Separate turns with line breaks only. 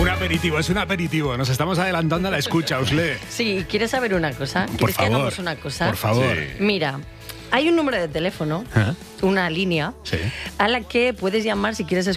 Un aperitivo, es un aperitivo. Nos estamos adelantando a la escucha, Usle.
Sí, ¿quieres saber una cosa?
Por
¿Quieres que
favor,
hagamos una cosa?
por favor.
Sí.
Mira, hay un número de teléfono,
¿Eh?
una línea,
Sí.
a la que puedes llamar si quieres